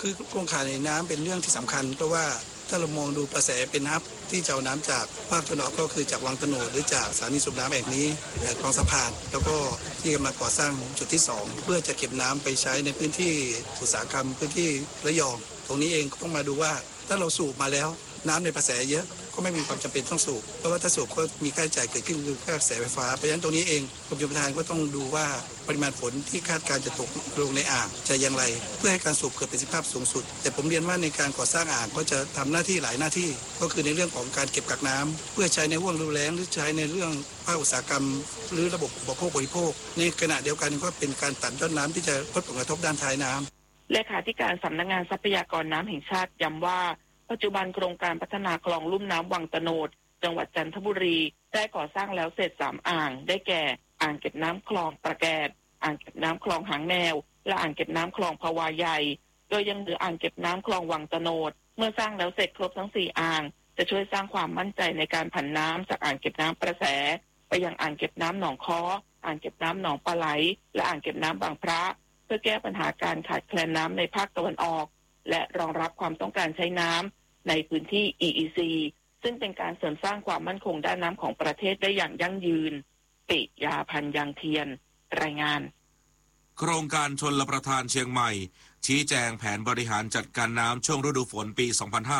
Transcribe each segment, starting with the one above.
คือโครงข่ายในน้ำเป็นเรื่องที่สำคัญเพราะว่าถ้าเรามองดูกระแสเป็นน้ำที่จะเอาน้ำจากภาคตะวันออกก็คือจากวังตะโนดหรือจากสถานีสูบน้ำแห่งนี้คลองสะพานแล้วก็ที่กำลังก่อสร้างจุดที่2เพื่อจะเก็บน้ำไปใช้ในพื้นที่อุตสาหกรรมพื้นที่ระยองตรงนี้เองต้องมาดูว่าถ้าเราสูบมาแล้วน้ำในกระแสเยอะก็ไม่มีความจำเป็นต้องสูบเพราะว่าถ้าสูบก็มีค่าใช้จ่ายเกิดขึ้นคือค่ากระแสไฟฟ้าเพราะฉะนั้นตรงนี้เองกรมชลประทานก็ต้องดูว่าปริมาณฝนที่คาดการจะตกลงในอ่างจะอย่างไรเพื่อให้การสูบเกิดประสิทธิภาพสูงสุดแต่ผมเรียนว่าในการก่อสร้างอ่างก็จะทำหน้าที่หลายหน้าที่ก็คือในเรื่องของการเก็บกักน้ำเพื่อใช้ในห่วงฤดูแล้งหรือใช้ในเรื่องภาคอุตสาหกรรมหรือระบบอุปโภคบริโภคในขณะเดียวกันก็เป็นการตัดยอดน้ำที่จะลดผลกระทบด้านท้ายน้ำเลขาธิการสำนักงานทรัพยากรน้ำแห่งชาติย้ำว่าปัจจุบันโครงการพัฒนาคลองลุ่มน้ำวังตะโนดจังหวัดจันทบุรีได้ก่อสร้างแล้วเสร็จ3อ่างได้แก่อ่างเก็บน้ำคลองประแกดอ่างเก็บน้ำคลองหางแมวและอ่างเก็บน้ำคลองภาวาใหญ่โดยยังเหลืออ่างเก็บน้ำคลองวังตะโนดเมื่อสร้างแล้วเสร็จครบทั้ง4อ่างจะช่วยสร้างความมั่นใจในการผันน้ำจากอ่างเก็บน้ำประแสไปยังอ่างเก็บน้ำหนองค้ออ่างเก็บน้ำหนองปลาไหลและอ่างเก็บน้ำบางพระเพื่อแก้ปัญหาการขาดแคลนน้ำในภาคตะวันออกและรองรับความต้องการใช้น้ำในพื้นที่ EEC ซึ่งเป็นการเสริมสร้างความมั่นคงด้านน้ำของประเทศได้อย่างยั่งยืนปิยาพันธ์ยังเทียนรายงานโครงการชลประทานเชียงใหม่ชี้แจงแผนบริหารจัดการน้ำช่วงฤดูฝนปี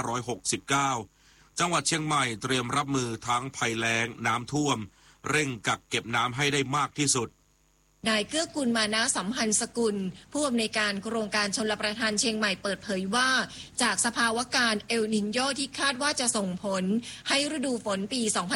2569 จังหวัดเชียงใหม่เตรียมรับมือทั้งภัยแล้งน้ำท่วมเร่งกักเก็บน้ำให้ได้มากที่สุดนายเกื้อกูลมานะสัมพันธ์สกุลผู้อำนวยการโครงการชลประทานเชียงใหม่เปิดเผยว่าจากสภาวะการเอลนิโญที่คาดว่าจะส่งผลให้ฤดูฝนปี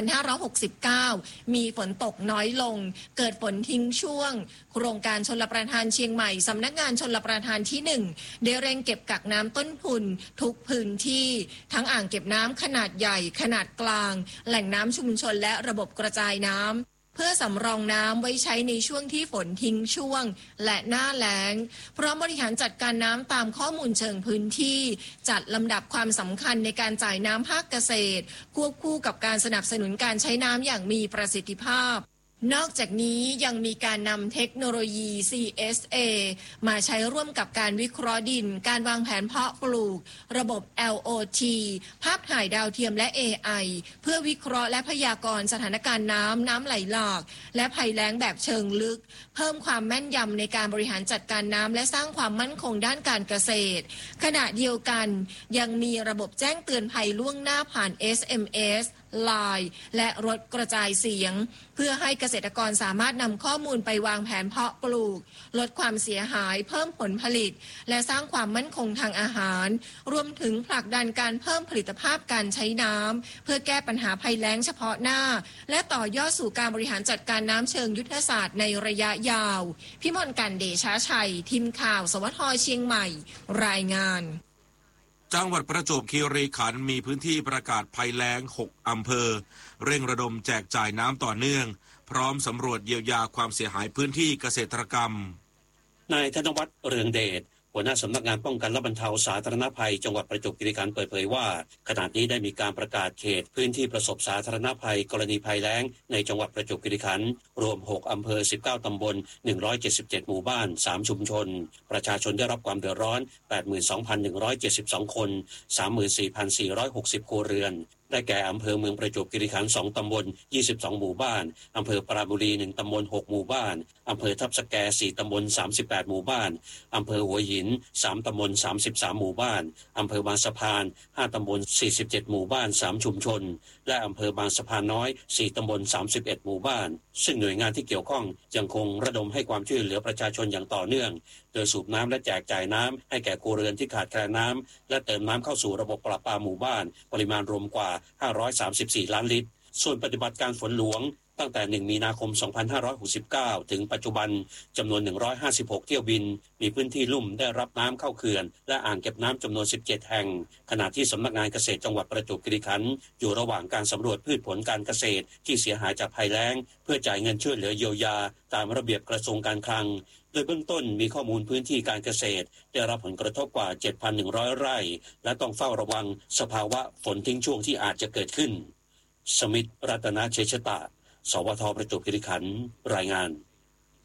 2569 มีฝนตกน้อยลงเกิดฝนทิ้งช่วงโครงการชลประทานเชียงใหม่สำนักงานชลประทานที่ 1ได้เร่งเก็บกักน้ำต้นทุนทุกพื้นที่ทั้งอ่างเก็บน้ำขนาดใหญ่ขนาดกลางแหล่งน้ำชุมชนและระบบกระจายน้ำเพื่อสำรองน้ำไว้ใช้ในช่วงที่ฝนทิ้งช่วงและหน้าแล้งพร้อมบริหารจัดการน้ำตามข้อมูลเชิงพื้นที่จัดลำดับความสำคัญในการจ่ายน้ำภาคเกษตรควบคู่กับการสนับสนุนการใช้น้ำอย่างมีประสิทธิภาพนอกจากนี้ยังมีการนำเทคโนโลยี CSA มาใช้ร่วมกับการวิเคราะห์ดินการวางแผนเพาะปลูกระบบ LOT ภาพถ่ายดาวเทียมและ AI เพื่อวิเคราะห์และพยากรณ์สถานการณ์น้ำไหลหลากและภัยแล้งแบบเชิงลึกเพิ่มความแม่นยำในการบริหารจัดการน้ำและสร้างความมั่นคงด้านการเกษตรขณะเดียวกันยังมีระบบแจ้งเตือนภัยล่วงหน้าผ่าน SMS LINE และรถกระจายเสียงเพื่อให้เกษตรกรสามารถนำข้อมูลไปวางแผนเพาะปลูกลดความเสียหายเพิ่มผลผลิตและสร้างความมั่นคงทางอาหารรวมถึงผลักดันการเพิ่มผลิตภาพการใช้น้ำเพื่อแก้ปัญหาภัยแล้งเฉพาะหน้าและต่อยอดสู่การบริหารจัดการน้ำเชิงยุทธศาสตร์ในระยะยาวพิมลกันเดชาชัยทีมข่าวสวทเชียงใหม่รายงานจังหวัดประจวบคีรีขันธ์มีพื้นที่ประกาศภัยแล้ง6อำเภอเร่งระดมแจกจ่ายน้ำต่อเนื่องพร้อมสำรวจเยียวยาความเสียหายพื้นที่เกษตรกรรมนายธนวัฒน์เรืองเดชหัวหน้าสำนักงานป้องกันและบรรเทาสาธารณภัยจังหวัดประจวบคีรีขันธ์เปิดเผยว่าขณะนี้ได้มีการประกาศเขตพื้นที่ประสบสาธารณภัยกรณีภัยแล้งในจังหวัดประจวบคีรีขันธ์รวม6อำเภอ19ตำบล177หมู่บ้าน3ชุมชนประชาชนได้รับความเดือดร้อน 82,172 คน 34,460 ครัวเรือนได้แก่อำเภอเมืองประจวบคีรีขันธ์2ตำบล22หมู่บ้านอำเภอปราบุรี1ตำบล6หมู่บ้านอำเภอทับสแก4ตำบล38หมู่บ้านอำเภอหัวหิน3ตำบล33หมู่บ้านอำเภอบางสะพาน5ตำบล47หมู่บ้าน3ชุมชนและอำเภอบางสะพานน้อย4ตำบล31หมู่บ้านซึ่งหน่วยงานที่เกี่ยวข้องยังคงระดมให้ความช่วยเหลือประชาชนอย่างต่อเนื่องโดยสูบน้ำและแจกจ่ายน้ำให้แก่ครัวเรือนที่ขาดแคลนน้ำและเติมน้ำเข้าสู่ระบบประปาหมู่บ้านปริมาณรวมกว่า534ล้านลิตรส่วนปฏิบัติการฝนหลวงตั้งแต่1มีนาคม2569ถึงปัจจุบันจำนวน156เที่ยวบินมีพื้นที่ลุ่มได้รับน้ำเข้าเขื่อนและอ่างเก็บน้ำจำนวน17แห่งขณะที่สำนักงานเกษตรจังหวัดประจวบคีรีขันธ์อยู่ระหว่างการสำรวจพืชผลการเกษตรที่เสียหายจากภัยแล้งเพื่อจ่ายเงินช่วยเหลือเยียวยาตามระเบียบกระทรวงการคลังโดยเบื้องต้นมีข้อมูลพื้นที่การเกษตรได้รับผลกระทบกว่า 7,100 ไร่และต้องเฝ้าระวังสภาวะฝนทิ้งช่วงที่อาจจะเกิดขึ้นสมิทธรัตนเชษตะสวทประจวบคีรีขันธ์รายงาน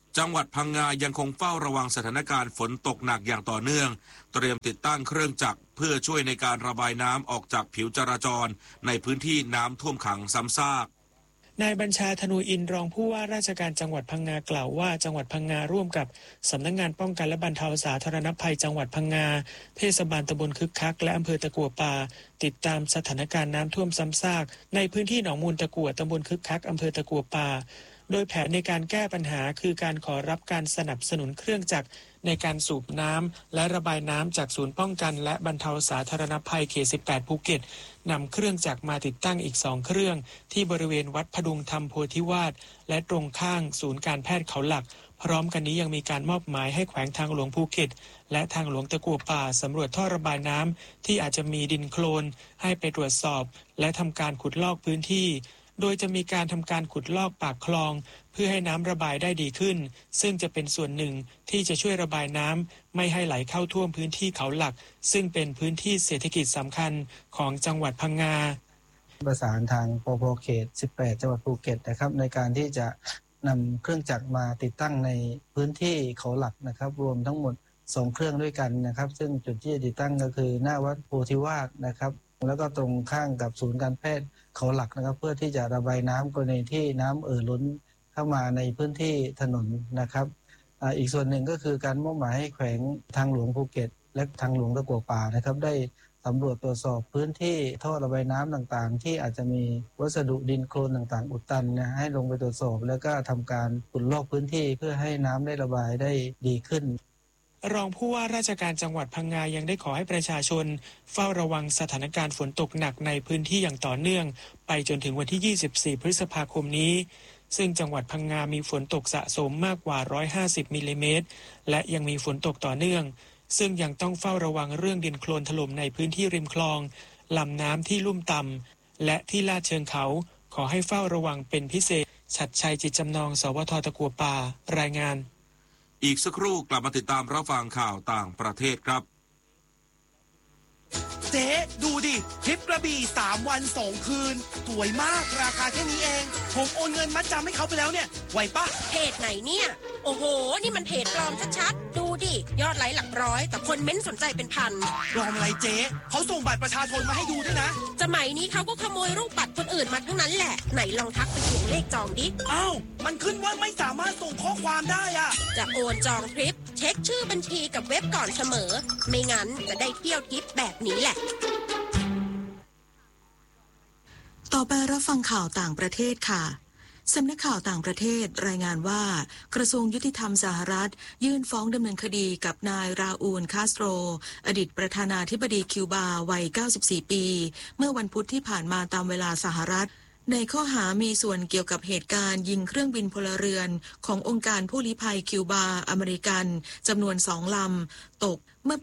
จังหวัดพังงายังคงเฝ้าระวังสถานการณ์ฝนตกหนักอย่างต่อเนื่องเตรียมติดตั้งเครื่องจักรเพื่อช่วยในการระบายน้ำออกจากผิวจราจรในพื้นที่น้ำท่วมขังซ้ำซากนายบัญชาธนูอินรองผู้ว่าราชการจังหวัดพังงากล่าวว่าจังหวัดพังงาร่วมกับสำนักงานป้องกันและบรรเทาสาธารณภัยจังหวัดพังงาเทศบาลตำบลคึกคักและอำเภอตะกั่วป่าติดตามสถานการณ์น้ำท่วมซ้ำซากในพื้นที่หนองมูลตะกั่วตำบลคึกคักอำเภอตะกั่วป่าโดยแผนในการแก้ปัญหาคือการขอรับการสนับสนุนเครื่องจักรในการสูบน้ำและระบายน้ำจากศูนย์ป้องกันและบรรเทาสาธารณภัยเขต 18 ภูเก็ตนำเครื่องจักรมาติดตั้งอีก2เครื่องที่บริเวณวัดพดุงธรรมโพธิวาสและตรงข้างศูนย์การแพทย์เขาหลักพร้อมกันนี้ยังมีการมอบหมายให้แขวงทางหลวงภูเก็ตและทางหลวงตะกั่วป่าสำรวจท่อระบายน้ำที่อาจจะมีดินโคลนให้ไปตรวจสอบและทำการขุดลอกพื้นที่โดยจะมีการทำการขุดลอกปากคลองเพื่อให้น้ำระบายได้ดีขึ้นซึ่งจะเป็นส่วนหนึ่งที่จะช่วยระบายน้ำไม่ให้ไหลเข้าท่วมพื้นที่เขาหลักซึ่งเป็นพื้นที่เศรษฐกิจสำคัญของจังหวัดพังงาประสานทางปภ.เขต 18 จังหวัดภูเก็ตนะครับในการที่จะนำเครื่องจักรมาติดตั้งในพื้นที่เขาหลักนะครับรวมทั้งหมด2เครื่องด้วยกันนะครับซึ่งจุดที่จะติดตั้งก็คือหน้าวัดโพธิวาสนะครับแล้วก็ตรงข้างกับศูนย์การแพทย์เขาหลักนะครับเพื่อที่จะระบายน้ำกรณีที่น้ำล้นเข้ามาในพื้นที่ถนนนะครับอีกส่วนหนึ่งก็คือการมอบหมายให้แขวงทางหลวงภูเก็ตและทางหลวงตะกั่วป่านะครับได้สำรวจตรวจสอบพื้นที่ท่อระบายน้ำต่างๆที่อาจจะมีวัสดุดินโคลนต่างๆอุดตันนะให้ลงไปตรวจสอบแล้วก็ทำการขุดลอกพื้นที่เพื่อให้น้ำได้ระบายได้ดีขึ้นรองผู้ว่าราชการจังหวัดพังงายังได้ขอให้ประชาชนเฝ้าระวังสถานการณ์ฝนตกหนักในพื้นที่อย่างต่อเนื่องไปจนถึงวันที่ 24 พฤษภาคมนี้ซึ่งจังหวัดพังงามีฝนตกสะสมมากกว่า150มิลลิเมตรและยังมีฝนตกต่อเนื่องซึ่งยังต้องเฝ้าระวังเรื่องดินโคลนถล่มในพื้นที่ริมคลองลำน้ำที่ลุ่มต่ำและที่ลาดเชิงเขาขอให้เฝ้าระวังเป็นพิเศษชัดชัยจิตจำนองสวท.ตะกั่วป่ารายงานอีกสักครู่กลับมาติดตามรับฟังข่าวต่างประเทศครับเจ๊ดูดิทริปกระบี่3 วัน 2 คืนสวยมากราคาแค่นี้เองผมโอนเงินมัดจำให้เขาไปแล้วเนี่ยไหวปะเพจไหนเนี่ยโอ้โหนี่มันเพจปลอมชัดๆดูดิยอดไลค์หลักร้อยแต่คนเม้นสนใจเป็นพันปลอมอะไรเจ๊เขาส่งบัตรประชาชนมาให้ดูด้วยนะสมัยนี้เขาก็ขโมยรูปบัตรคนอื่นมาทั้งนั้นแหละไหนลองทักไปถึงเลขจองดิอ้าวมันขึ้นว่าไม่สามารถส่งข้อความได้อะจะโอนจองทริปเช็คชื่อบัญชีกับเว็บก่อนเสมอไม่งั้นจะได้เที่ยวทริปแบบนี้แหละต่อไปรับฟังข่าวต่างประเทศค่ะสำนักข่าวต่างประเทศรายงานว่ากระทรวงยุติธรรมสหรัฐยื่นฟ้องดำเนินคดีกับนายราอูลคาสโตรอดีตประธานาธิบดีคิวบาวัย94ปีเมื่อวันพุธที่ผ่านมาตามเวลาสหรัฐในข้อหามีส่วนเกี่ยวกับเหตุการณ์ยิงเครื่องบินพลเรือนขององค์การผู้ลี้ภัยคิวบาอเมริกันจำนวน2 ลำตกเมื่อปี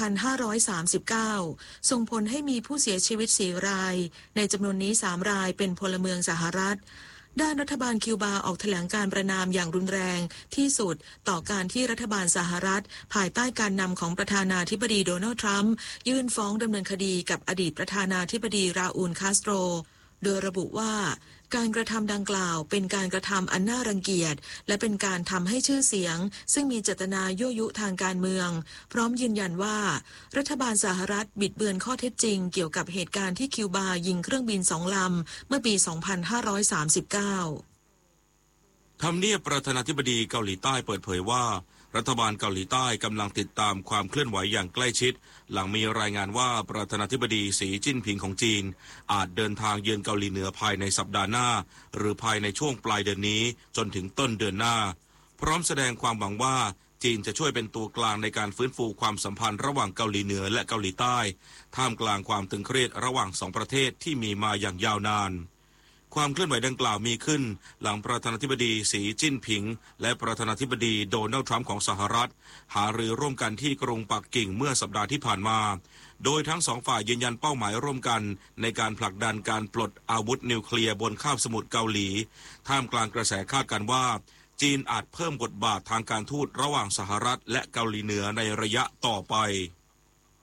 2539 ส่งผลให้มีผู้เสียชีวิต4 รายในจำนวนนี้3 รายเป็นพลเมืองสหรัฐด้านรัฐบาลคิวบาออกแถลงการประณามอย่างรุนแรงที่สุดต่อการที่รัฐบาลสหรัฐภายใต้การนำของประธานาธิบดีโดนัลด์ทรัมป์ยื่นฟ้องดำเนินคดีกับอดีตประธานาธิบดีราอูลคาสโตรโดยระบุว่าการกระทำดังกล่าวเป็นการกระทำอันน่ารังเกียจและเป็นการทำให้ชื่อเสียงซึ่งมีเจตนายั่วยุทางการเมืองพร้อมยืนยันว่ารัฐบาลสหรัฐบิดเบือนข้อเท็จจริงเกี่ยวกับเหตุการณ์ที่คิวบายิงเครื่องบิน2 ลำเมื่อปี 2539 ทำเนียบประธานาธิบดีเกาหลีใต้เปิดเผยว่ารัฐบาลเกาหลีใต้กำลังติดตามความเคลื่อนไหวอย่างใกล้ชิดหลังมีรายงานว่าประธานาธิบดีสีจิ้นผิงของจีนอาจเดินทางเยือนเกาหลีเหนือภายในสัปดาห์หน้าหรือภายในช่วงปลายเดือนนี้จนถึงต้นเดือนหน้าพร้อมแสดงความหวังว่าจีนจะช่วยเป็นตัวกลางในการฟื้นฟูความสัมพันธ์ระหว่างเกาหลีเหนือและเกาหลีใต้ท่ามกลางความตึงเครียดระหว่าง2 ประเทศที่มีมาอย่างยาวนานความเคลื่อนไหวดังกล่าวมีขึ้นหลังประธานาธิบดีสีจิ้นผิงและประธานาธิบดีโดนัลด์ทรัมป์ของสหรัฐหารือร่วมกันที่กรุงปักกิ่งเมื่อสัปดาห์ที่ผ่านมาโดยทั้ง2 ฝ่ายยืนยันเป้าหมายร่วมกันในการผลักดันการปลดอาวุธนิวเคลียร์บนคาบสมุทรเกาหลีท่ามกลางกระแสคาดการณ์ว่าจีนอาจเพิ่มบทบาททางการทูตระหว่างสหรัฐและเกาหลีเหนือในระยะต่อไป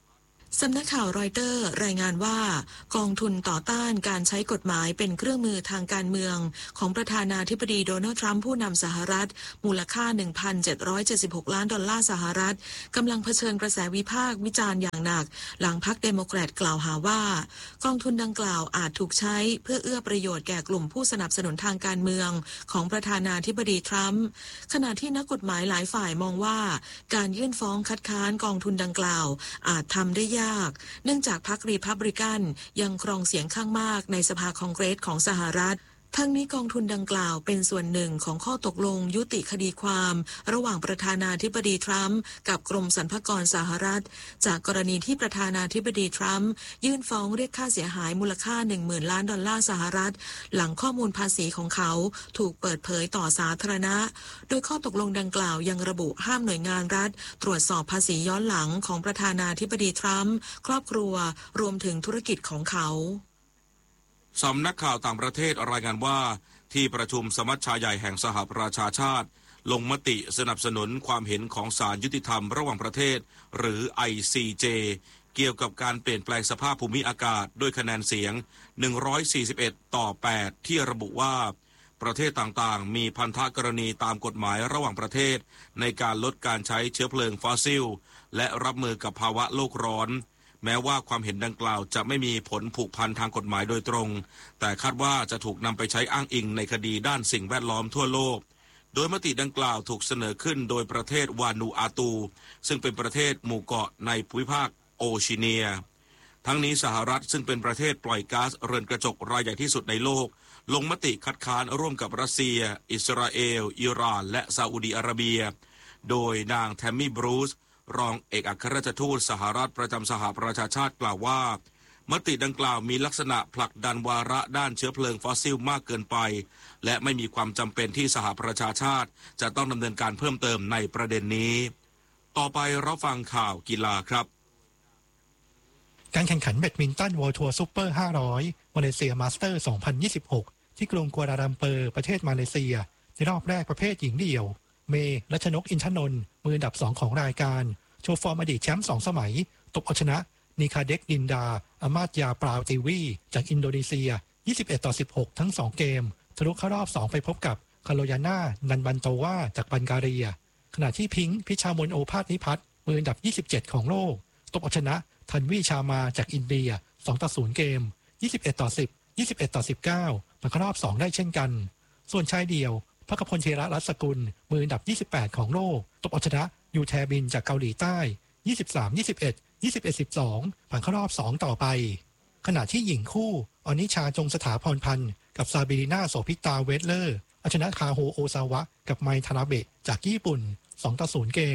สำนักข่าวรอยเตอร์รายงานว่ากองทุนต่อต้านการใช้กฎหมายเป็นเครื่องมือทางการเมืองของประธานาธิบดีโดนัลด์ทรัมป์ผู้นำสหรัฐมูลค่า 1,776 ล้านดอลลาร์สหรัฐกำลังเผชิญกระแสวิพากษ์วิจารณ์อย่างหนักหลังพรรคเดโมแครตกล่าวหาว่ากองทุนดังกล่าวอาจถูกใช้เพื่อเอื้อประโยชน์แก่กลุ่มผู้สนับสนุนทางการเมืองของประธานาธิบดีทรัมป์ขณะที่นักกฎหมายหลายฝ่ายมองว่าการยื่นฟ้องคัดค้านกองทุนดังกล่าวอาจทำได้ยากเนื่องจากพรรครีพับลิกันยังครองเสียงข้างมากในสภาคองเกรสของสหรัฐทั้งนี้กองทุนดังกล่าวเป็นส่วนหนึ่งของข้อตกลงยุติคดีความระหว่างประธานาธิบดีทรัมป์กับกรมสรรพากรสหรัฐจากกรณีที่ประธานาธิบดีทรัมป์ยื่นฟ้องเรียกค่าเสียหายมูลค่า 10,000 ล้านดอลลาร์สหรัฐหลังข้อมูลภาษีของเขาถูกเปิดเผยต่อสาธารณะโดยข้อตกลงดังกล่าวยังระบุห้ามหน่วยงานรัฐตรวจสอบภาษีย้อนหลังของประธานาธิบดีทรัมป์ครอบครัวรวมถึงธุรกิจของเขาสำนักข่าวต่างประเทศรายงานว่าที่ประชุมสมัชชาใหญ่แห่งสหประชาชาติลงมติสนับสนุนความเห็นของศาลยุติธรรมระหว่างประเทศหรือ ICJ เกี่ยวกับการเปลี่ยนแปลงสภาพภูมิอากาศด้วยคะแนนเสียง141 ต่อ 8ที่ระบุว่าประเทศต่างๆมีพันธกรณีตามกฎหมายระหว่างประเทศในการลดการใช้เชื้อเพลิงฟอสซิลและรับมือกับภาวะโลกร้อนแม้ว่าความเห็นดังกล่าวจะไม่มีผลผูกพันทางกฎหมายโดยตรงแต่คาดว่าจะถูกนำไปใช้อ้างอิงในคดีด้านสิ่งแวดล้อมทั่วโลกโดยมติดังกล่าวถูกเสนอขึ้นโดยประเทศวานูอาตูซึ่งเป็นประเทศหมู่เกาะในภูมิภาคโอชิเนียทั้งนี้สหรัฐซึ่งเป็นประเทศปล่อยก๊าซเรือนกระจกรายใหญ่ที่สุดในโลกลงมติคัดค้านร่วมกับรัสเซียอิสราเอลอิหร่านและซาอุดิอาระเบียโดยนางแทมมี่บรูซรองเอกอัครราชทูตสหรัฐประจำสหประชาชาติกล่าวว่ามติดังกล่าวมีลักษณะผลักดันวาระด้านเชื้อเพลิงฟอสซิลมากเกินไปและไม่มีความจำเป็นที่สหประชาชาติจะต้องดำเนินการเพิ่มเติมในประเด็นนี้ต่อไปรับฟังข่าวกีฬาครับการแข่งขันแบดมินตัน World Tour Super 500 มาเลเซียมาสเตอร์ 2026 ที่กรุงกัวลาลัมเปอร์ประเทศมาเลเซียในรอบแรกประเภทหญิงเดี่ยวเมย์รัชนกอินทนนท์มืออันดับ2ของรายการโชว์ฟอร์มอดีตแชมป์2สมัยตบเอาชนะนิคาเด็กดินดาอามาตยาปราติวีจากอินโดนีเซีย21-16ทั้ง2เกมทะลุเข้ารอบ2ไปพบกับคาโลยาน่านันบันโตวาจากบัลแกเรียขณะที่พิงค์พิชามนโอภาสนิพัฒน์มืออันดับ27ของโลกตบเอาชนะทันวีชามาจากอินเดีย2-0เกม21-10 21-19ผ่านเข้ารอบ2ได้เช่นกันส่วนชายเดี่ยวพกพลเชระรัศกุลมืออันดับ28ของโลกตบเอาชนะยูแทบินจากเกาหลีใต้23-21 21-12ผ่านเข้ารอบ2ต่อไปขณะที่หญิงคู่อนิชาจงสถาพรพันธ์กับซาบิลิน่าโสภิตาเวสเลอร์เอาชนะคาโฮโอซาวะกับไมทาราเบะจากญี่ปุ่น2-0เกม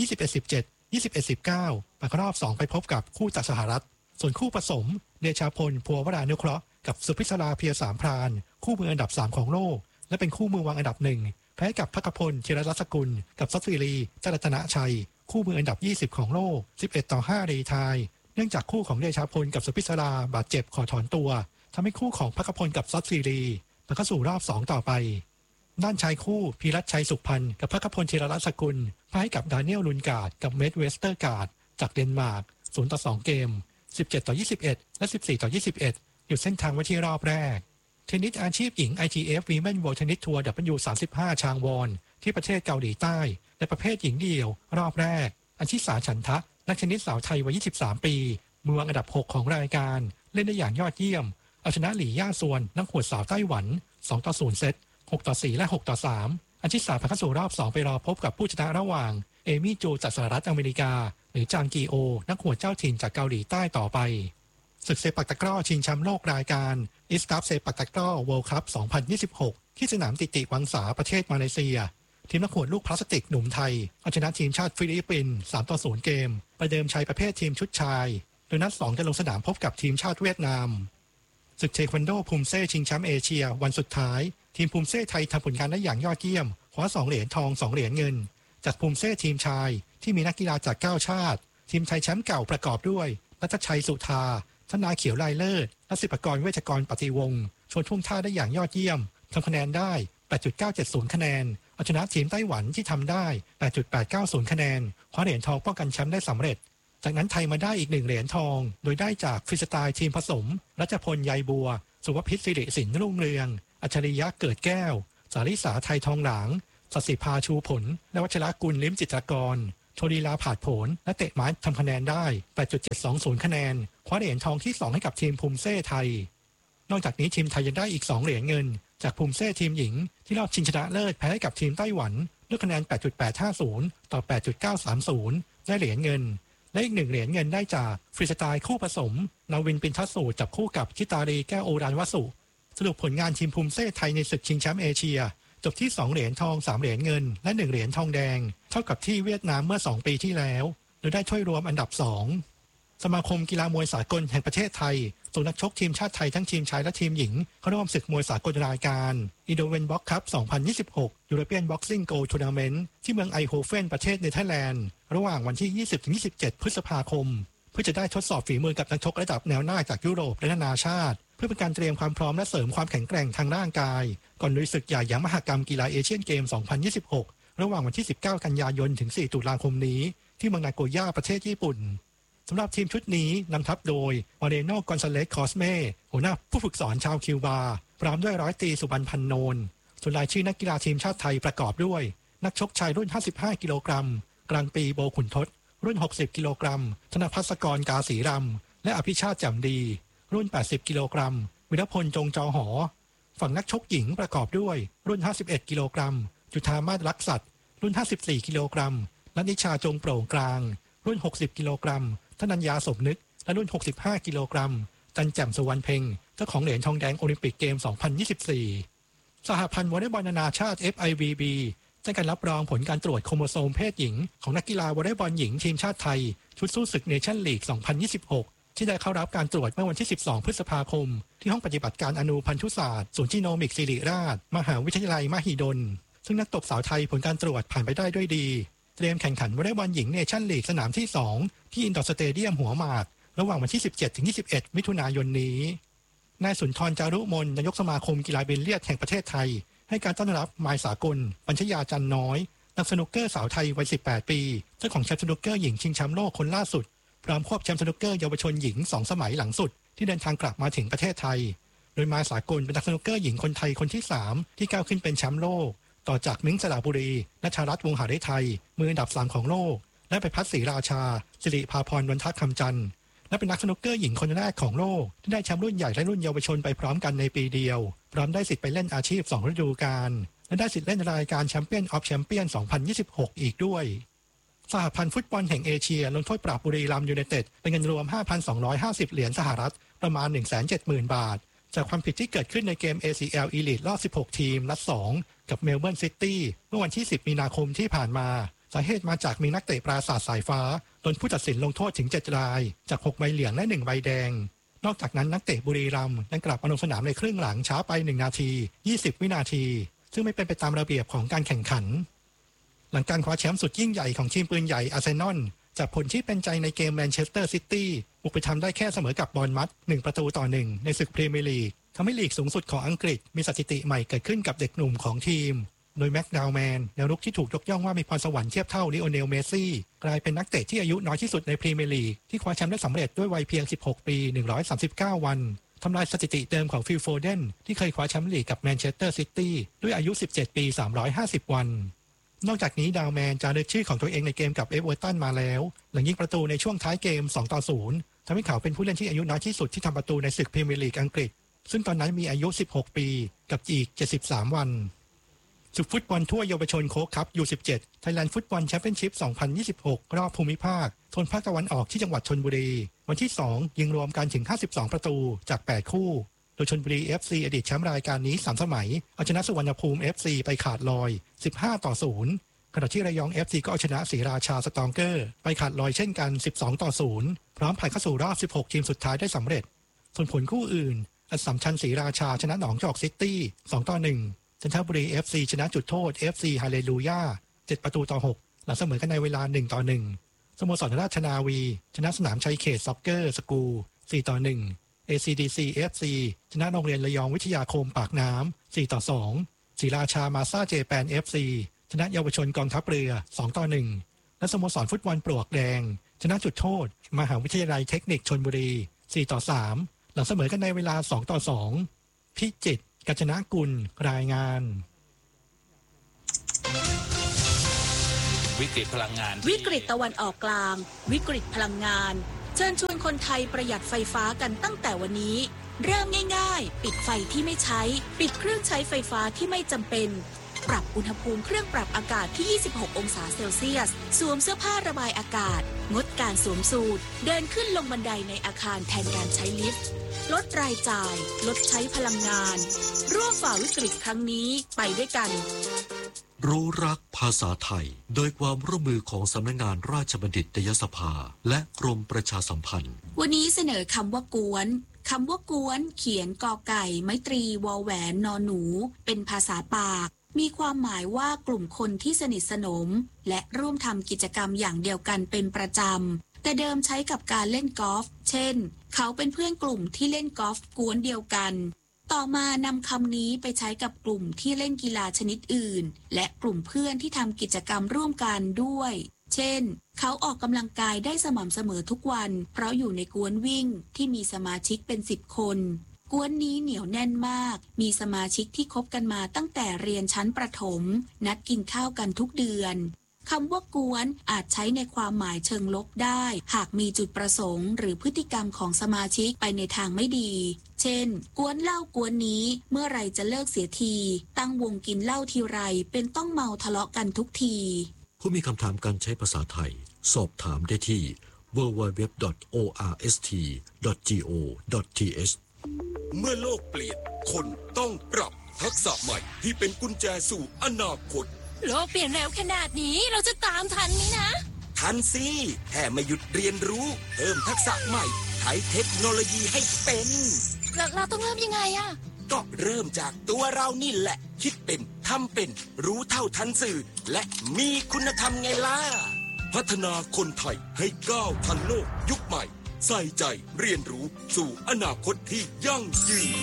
21-17 21-19ผ่านเข้ารอบ2ไปพบกับคู่จากสหรัฐส่วนคู่ผสมเดชาพลพัววรานุเคราะห์กับสุพิศราเพียสามพรานคู่มืออันดับ3ของโลกและเป็นคู่มือวางอันดับ1แพ้กับพกพลเชรรัศกุลกับซัตซิรีจรัตนชัยคู่มืออันดับ20ของโลก11-5รีไทร์เนื่องจากคู่ของเดชาพลกับสุพิศราบาดเจ็บขอถอนตัวทำให้คู่ของพกพลกับซัตซิรีผ่านเข้าสู่รอบ2ต่อไปด้านชายคู่พีรัชชัยสุขพันธ์กับพกพลเชรรัศกุลแพ้กับดาเนียลลุนการ์ดกับเมดเวสเตอร์การ์ดจากเดนมาร์ก0-2เกม17-21และ14-21หยุดเส้นทางไว้ที่รอบแรกเทนนิสอาชีพหญิง ITF Women World Tennis Tour W35 ชางวอนที่ประเทศเกาหลีใต้ในประเภทหญิงเดี่ยวรอบแรกอัญชิสาฉันทะนักเทนนิสสาวไทยวัย23ปีมือวางอันดับ6ของรายการเล่นได้อย่างยอดเยี่ยมเอาชนะหลี่ย่าซวนนักหวดสาวไต้หวัน2-0เซต6-4และ6-3อัญชิสาผ่านเข้าสู่รอบ2ไปรอพบกับผู้ชนะระหว่างเอมี่จูจากสหรัฐอเมริกาหรือจางกีโอนักหวดเจ้าถิ่นจากเกาหลีใต้ต่อไปศึกเซปักตะกร้อชิงแชมป์โลกรายการอิสตัฟเซปักตะกร้อเวิลด์คัพ 2026 ที่สนามติติวังสาประเทศมาเลเซียทีมนักหวดลูกพลาสติกหนุ่มไทยเอาชนะทีมชาติฟิลิปปินส์ 3-0 เกมประเดิมชัยประเภททีมชุดชายโดยนัด2จะลงสนามพบกับทีมชาติเวียดนามศึกเทควันโดภูมิเซ่ชิงแชมป์เอเชียวันสุดท้ายทีมภูมิเซ่ไทยทำผลงานได้อย่างยอดเยี่ยมคว้า2เหรียญทอง2เหรียญเงินจากภูมิเซ่ทีมชายที่มีนักกีฬาจาก9ชาติทีมไทยแชมป์เก่าประกอบด้วยรัตชัยสุธาธนาเขียวลายเลิศและศิปกรเวชกรปฏิวงศ์ชวนท่วงท่าได้อย่างยอดเยี่ยมทำคะแนนได้ 8.970 คะแนนเอาชนะทีมไต้หวันที่ทำได้ 8.890 คะแนนคว้าเหรียญทองป้องกันแชมป์ได้สำเร็จจากนั้นไทยมาได้อีก1เหรียญทองโดยได้จากฟรีสไตล์ทีมผสมรัชพลใยบัวสุภพิษสิริสินรุ่งเรืองอัจฉริยะเกิดแก้วสาริสาไทยทองหลางศศิภาชูผลและวัชรกุลลิ้มจิตรกรโชลีลาผาดโผลและเตะไม้ทำคะแนนได้ 8.720 คะแนนคว้าเหรียญทองที่2ให้กับทีมภูมิเซ่ไทยนอกจากนี้ทีมไทยยังได้อีก2เหรียญเงินจากภูมิเซ่ทีมหญิงที่รอบชิงชนะเลิศแพ้ให้กับทีมไต้หวันด้วยคะแนน 8.850 ต่อ 8.930 ได้เหรียญเงินและอีก1เหรียญเงินได้จากฟรีสไตล์คู่ผสมนาวินปินทัสสูจับคู่กับคิตารีแก้วโอรานวสุสรุปผลงานทีมภูมิเซ่ไทยในศึกชิงแชมป์เอเชียจบที่2เหรียญทอง3เหรียญเงินและ1เหรียญทองแดงเท่ากับที่เวียดนามเมื่อ2ปีที่แล้วโดยได้ถ้วยรวมอันดับ2สมาคมกีฬามวยสากลแห่งประเทศไทยส่งนักชกทีมชาติไทยทั้งทีมชายและทีมหญิงเข้าร่วมศึกมวยสากลรายการอินโดเวนบ็อกซ์คัพ 2026 European Boxing Gold Tournament ที่เมืองไอโฮเฟนประเทศเนเธอร์แลนด์ระหว่างวันที่ 20-27 พฤษภาคมเพื่อจะได้ทดสอบฝีมือกับนักชกระดับแนวหน้าจากยุโรปและนานาชาติเพื่อเป็นการเตรียมความพร้อมและเสริมความแข็งแกร่งทางร่างกายก่อนลุยศึกใหญ่อย่างมหกรรมกีฬาเอเชียนเกม 2026 ระหว่างวันที่ 19 กันยายนถึง 4 ตุลาคมนี้ที่เมืองนาโกย่าประเทศญี่ปุ่นสำหรับทีมชุดนี้นำทัพโดยมาเรโน กอนซาเลส คอสเม่หัวหน้าผู้ฝึกสอนชาวคิวบาพร้อมด้วยร้อยตรีสุบรรณ พันโนนส่วนรายชื่อนักกีฬาทีมชาติไทยประกอบด้วยนักชกชายรุ่น 55 กิโลกรัมกลางปีโบขุนทศรุ่น 60 กิโลกรัมธนภัสกร กาศรีรำและอภิชาติแจ่มดีรุ่น 80 กิโลกรัมวิรพล จงจอหอฝั่งนักชกหญิงประกอบด้วยรุ่น 51 กิโลกรัมจุฑามาศ ลักษัตริย์รุ่น 54 กิโลกรัมนัทนิชา จงโปร่งกลางรุ่น 60 กิโลกรัมธนัญญา สมนึกและรุ่น 65 กิโลกรัมจันแจ่ม สุวรรณเพ็งเจ้าของเหรียญทองแดงโอลิมปิกเกม 2024 สหพันธ์วอลเลย์บอลนานาชาติ FIVB ได้การรับรองผลการตรวจโครโมโซมเพศหญิงของนักกีฬาวอลเลย์บอลหญิงทีมชาติไทยชุดสู้ศึกเนชั่นลีก 2026 ที่ได้เข้ารับการตรวจเมื่อวันที่ 12 พฤษภาคมที่ห้องปฏิบัติการอนุพันธุศาสตร์ศูนย์จีโนมิกศิริราชมหาวิทยาลัยมหิดลซึ่งนักตบสาวไทยผลการตรวจผ่านไปได้ด้วยดีเตรียมแข่งขันวอลเลย์บอลหญิงเนชั่นลีกสนามที่ 2 ที่อินดอร์สเตเดียมหัวหมากระหว่างวันที่ 17-21 มิถุนายนนี้นายสุนทร จารุมนนายกสมาคมกีฬาบิลเลียดแห่งประเทศไทยให้การต้อนรับมายสากลปัญชยาจันน้อยนักสนุกเกอร์สาวไทยวัย 18 ปีเจ้าของแชมป์สนุกเกอร์หญิงชิงแชมป์โลกคนล่าสุดพร้อมควบแชมป์สนุกเกอร์เยาวชนหญิง2 สมัยหลังสุดที่เดินทางกลับมาถึงประเทศไทยโดยมายสากลเป็นนักสนุกเกอร์หญิงคนไทยคนที่ 3 ที่ก้าวขึ้นเป็นแชมป์โลกต่อจากมิ้งสระบุรีณชารัตน์วงศ์หาฤทัยมืออันดับ 3 ของโลกและไปพัฒน์ศรีราชาสิริภาพร วรรณทัศน์คำจันทร์และเป็นนักสนุกเกอร์หญิงคนแรกของโลกที่ได้แชมป์รุ่นใหญ่และรุ่นเยาวชนไปพร้อมกันในปีเดียวพร้อมได้สิทธิ์ไปเล่นอาชีพ2 ฤดูกาลและได้สิทธิ์เล่นรายการแชมเปี้ยนออฟแชมเปี้ยน 2026 อีกด้วยสหพันธ์ฟุตบอลแห่งเอเชียลงโทษปรับบุรีรัมย์ยูไนเต็ดเป็นเงินรวม 5,250 เหรียญสหรัฐประมาณ 170,000 บาทจากความผิดที่เกิดขึ้นในเกม ACL Elite รอบ 16 ทีมนัด 2 กับเมลเบิร์นซิตี้เมื่อวันที่ 10 มีนาคมที่ผ่านมาสาเหตุมาจากมีนักเตะปราสาทสายฟ้าโดนผู้ตัดสินลงโทษถึง 7 รายจาก6 ใบเหลืองและ1 ใบแดงนอกจากนั้นนักเตะบุรีรัมย์ยังกลับมาลงสนามในครึ่งหลังช้าไป1 นาที 20 วินาทีซึ่งไม่เป็นไปตามระเบียบของการแข่งขันหลังการคว้าแชมป์สุดยิ่งใหญ่ของทีมปืนใหญ่อาร์เซนอลจากผลที่เป็นใจในเกมแมนเชสเตอร์ซิตี้บุกไปทำได้แค่เสมอกับบอร์นมัธ1-1ในศึกพรีเมียร์ลีกทำให้ลีกสูงสุดของอังกฤษมีสถิติใหม่เกิดขึ้นกับเด็กหนุ่มของทีมโดยแม็กดาวแมนแนวรุกที่ถูกยกย่องว่ามีพรสวรรค์เทียบเท่าลิโอเนล เมสซี่กลายเป็นนักเตะที่อายุน้อยที่สุดในพรีเมียร์ลีกที่คว้าแชมป์ได้สำเร็จด้วยวัยเพียง16 ปี139 วันทำลายสถิติเดิมของฟิล โฟเดนที่เคยคว้าแชมป์ลีกกับแมนเชสเตอร์ซิตี้ด้วยอายุ17 ปี350 วันนอกจากนี้ดาวแมนจารึกชื่อของตัวเองในเกมกับเอเวอร์ตันมาแล้วหลังยิงประตูในช่วงท้ายเกม 2-0 ทำให้เขาเป็นผู้เล่นที่อายุน้อยที่สุดที่ทำประตูในศึกพรีเมียร์ลีกอังกฤษซึ่งตอนนั้นมีอายุ16 ปีกับอีก73 วันศึกฟุตบอลทั่วเยาวชนโค้กคัพ U17 ไทยแลนด์ฟุตบอลแชมเปี้ยนชิพ 2026 รอบภูมิภาคโซนภาคตะวันออกที่จังหวัดชลบุรีวันที่ 2 ยิงรวมกันถึง52 ประตูจาก 8 คู่โดยชลบุรี FC อดีตแชมป์รายการนี้ 3 สมัยเอาชนะสุวรรณภูมิ FC ไปขาดลอย 15-0 ขณะที่ระยอง FC ก็เอาชนะศรีราชาสตองเกอร์ไปขาดลอยเช่นกัน 12-0 พร้อมผ่านเข้าสู่รอบ 16 ทีมสุดท้ายได้สำเร็จส่วนผลคู่อื่นอัสสัมชัญศรีราชาชนะหนองจอกซิตี้ 2-1 จันทบุรี FC ชนะจุดโทษ FC ฮาเลลูยา 7-6 หลังเสมอกันในเวลา 1-1 สโมสรราชนาวีชนะสนามชัยเขตซ็อกเกอร์สกูล 4-1 ACDC FC ชนะโรงเรียนระยองวิทยาคมปากน้ำ 4-2 ศรีราชามาซ่าเจแปน FC ชนะเยาวชนกองทัพเรือ 2-1 และสโมสรฟุตบอลปลวกแดงชนะจุดโทษมหาวิทยาลัยเทคนิคชลบุรี4-3หลังเสมอกันในเวลา2-2พิจิตรกัญจนกุลรายงานวิกฤตพลังงานวิกฤตตะวันออกกลางวิกฤตพลังงานเชิญชวนคนไทยประหยัดไฟฟ้ากันตั้งแต่วันนี้เริ่มง่ายๆปิดไฟที่ไม่ใช้ปิดเครื่องใช้ไฟฟ้าที่ไม่จำเป็นปรับอุณหภูมิเครื่องปรับอากาศที่26 องศาเซลเซียสสวมเสื้อผ้าระบายอากาศงดการสวมสูทเดินขึ้นลงบันไดในอาคารแทนการใช้ลิฟต์ลดรายจ่ายลดใช้พลังงานร่วมฝ่าวิกฤตครั้งนี้ไปด้วยกันรู้รักภาษาไทยโดยความร่วมมือของสำนักงานราชบัณฑิตยสภาและกรมประชาสัมพันธ์วันนี้เสนอคำว่ากวนคำว่ากวนเขียนกอไก่ไม้ตรีวอแหวนนอหนูเป็นภาษาปากมีความหมายว่ากลุ่มคนที่สนิทสนมและร่วมทำกิจกรรมอย่างเดียวกันเป็นประจำแต่เดิมใช้กับการเล่นกอล์ฟเช่นเขาเป็นเพื่อนกลุ่มที่เล่นกอล์ฟกวนเดียวกันต่อมานำคำนี้ไปใช้กับกลุ่มที่เล่นกีฬาชนิดอื่นและกลุ่มเพื่อนที่ทำกิจกรรมร่วมกันด้วยเช่นเขาออกกำลังกายได้สม่ำเสมอทุกวันเพราะอยู่ในกวนวิ่งที่มีสมาชิกเป็น10 คนกวนนี้เหนียวแน่นมากมีสมาชิกที่คบกันมาตั้งแต่เรียนชั้นประถมนัดกินข้าวกันทุกเดือนคำว่ากวนอาจใช้ในความหมายเชิงลบได้หากมีจุดประสงค์หรือพฤติกรรมของสมาชิกไปในทางไม่ดีเช่นกวนเหล้ากวนนี้เมื่อไรจะเลิกเสียทีตั้งวงกินเหล้าทีไรเป็นต้องเมาทะเลาะกันทุกทีผู้มีคำถามการใช้ภาษาไทยสอบถามได้ที่ www.orst.go.th เมื่อโลกเปลี่ยนคนต้องปรับทักษะใหม่ที่เป็นกุญแจสู่อนาคตโลกเปลี่ยนเร็วขนาดนี้เราจะตามทันไหมนะทันสิแค่ไม่หยุดเรียนรู้เพิ่มทักษะใหม่ใช้เทคโนโลยีให้เป็นเราต้องเริ่มยังไงอะก็เริ่มจากตัวเรานี่แหละคิดเป็นทำเป็นรู้เท่าทันสื่อและมีคุณธรรมไงล่ะพัฒนาคนไทยให้ก้าวทันโลกยุคใหม่ใส่ใจเรียนรู้สู่อนาคตที่ยั่งยืน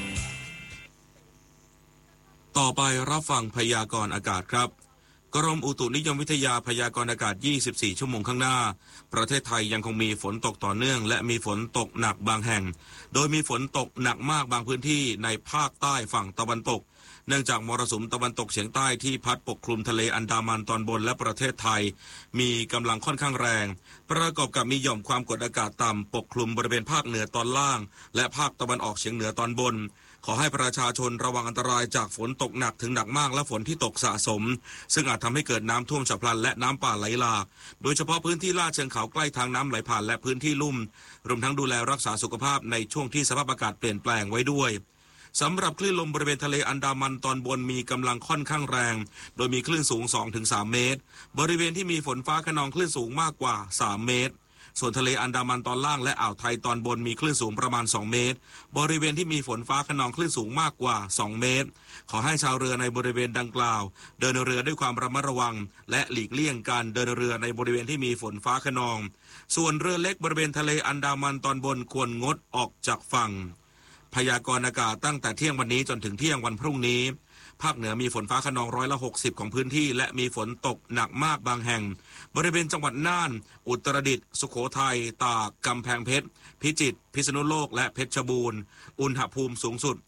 ต่อไปรับฟังพยากรณ์อากาศครับกรมอุตุนิยมวิทยาพยากรณ์อากาศ24 ชั่วโมงข้างหน้าประเทศไทยยังคงมีฝนตกต่อเนื่องและมีฝนตกหนักบางแห่งโดยมีฝนตกหนักมากบางพื้นที่ในภาคใต้ฝั่งตะวันตกเนื่องจากมรสุมตะวันตกเฉียงใต้ที่พัดปกคลุมทะเลอันดามันตอนบนและประเทศไทยมีกำลังค่อนข้างแรงประกอบกับมีหย่อมความกดอากาศต่ำปกคลุมบริเวณภาคเหนือตอนล่างและภาคตะวันออกเฉียงเหนือตอนบนขอให้ประชาชนระวังอันตรายจากฝนตกหนักถึงหนักมากและฝนที่ตกสะสมซึ่งอาจทำให้เกิดน้ำท่วมฉับพลันและน้ำป่าไหลหลากโดยเฉพาะพื้นที่ลาดเชิงเขาใกล้ทางน้ำไหลผ่านและพื้นที่ลุ่มรวมทั้งดูแลรักษาสุขภาพในช่วงที่สภาพอากาศเปลี่ยนแปลงไว้ด้วยสำหรับคลื่นลมบริเวณทะเลอันดามันตอนบนมีกำลังค่อนข้างแรงโดยมีคลื่นสูง 2-3 เมตรบริเวณที่มีฝนฟ้าคะนองคลื่นสูงมากกว่า3 เมตรส่วนทะเลอันดามันตอนล่างและอ่าวไทยตอนบนมีคลื่นสูงประมาณ2 เมตรบริเวณที่มีฝนฟ้าคะนองคลื่นสูงมากกว่า2 เมตรขอให้ชาวเรือในบริเวณดังกล่าวเดินเรือด้วยความระมัดระวังและหลีกเลี่ยงการเดินเรือในบริเวณที่มีฝนฟ้าคะนองส่วนเรือเล็กบริเวณทะเลอันดามันตอนบนควรงดออกจากฝั่งพยากรณ์อากาศตั้งแต่เที่ยงวันนี้จนถึงเที่ยงวันพรุ่งนี้ภาคเหนือมีฝนฟ้าคะนอง60%ของพื้นที่และมีฝนตกหนักมากบางแห่งบริเวณจังหวัดน่านอุตรดิตถ์สุโขทัยตากกำแพงเพชรพิจิตรพิษณุโลกและเพชรบูรณ์อุณหภูมิสูงสุด